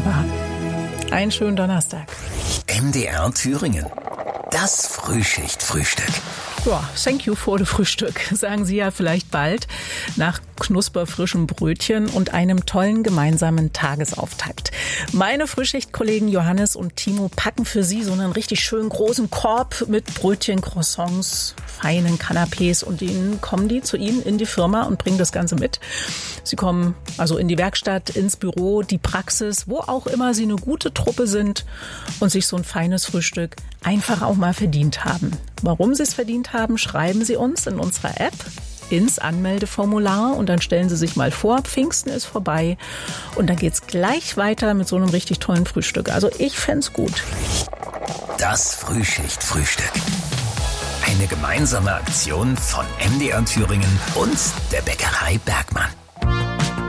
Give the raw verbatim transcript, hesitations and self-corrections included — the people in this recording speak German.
wunderbar. Einen schönen Donnerstag. M D R Thüringen. Das Frühschicht-Frühstück. Ja, thank you for the Frühstück, sagen Sie ja vielleicht bald, nach knusperfrischem Brötchen und einem tollen gemeinsamen Tagesauftakt. Meine Frühschichtkollegen Johannes und Timo packen für Sie so einen richtig schönen großen Korb mit Brötchen, Croissants, feinen Canapés und ihnen kommen die zu Ihnen in die Firma und bringen das Ganze mit. Sie kommen also in die Werkstatt, ins Büro, die Praxis, wo auch immer Sie eine gute Truppe sind und sich so ein feines Frühstück einfach auch mal verdient haben. Warum Sie es verdient haben, schreiben Sie uns in unserer App ins Anmeldeformular und dann stellen Sie sich mal vor, Pfingsten ist vorbei und dann geht's gleich weiter mit so einem richtig tollen Frühstück. Also ich fänd's gut. Das Frühschicht-Frühstück. Eine gemeinsame Aktion von M D R Thüringen und der Bäckerei Bergmann.